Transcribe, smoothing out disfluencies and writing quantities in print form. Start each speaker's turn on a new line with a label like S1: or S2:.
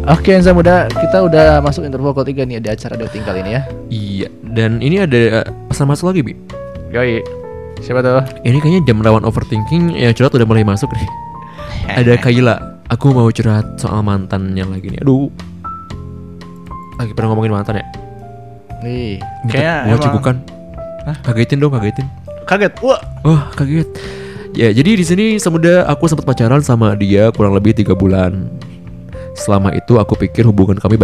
S1: Oke Enza Muda, kita udah masuk interval ketiga nih, ada acara dating kali ini ya.
S2: Iya, dan ini ada pesan masuk lagi, Bi.
S1: Yoi, siapa tuh?
S2: Ini kayaknya jam lawan overthinking yang curhat udah mulai masuk nih. Ada Kayla, aku mau curhat soal mantannya lagi nih. Aduh, lagi pernah ngomongin mantan ya?
S1: Nih,
S2: Minta
S1: kayak
S2: gua cegukan. Kagetin dong, kagetin.
S1: kaget. Wah,
S2: Wah, kaget. Ya, jadi di sini semudah aku sempat pacaran sama dia kurang lebih 3 bulan. Selama itu aku pikir hubungan kami